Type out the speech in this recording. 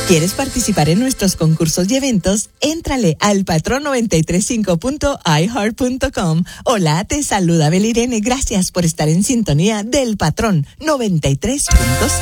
¿Quieres participar en nuestros concursos y eventos? Éntrale al patron935.iheart.com. Hola, te saluda Belirene. Gracias por estar en sintonía del Patrón 93.7.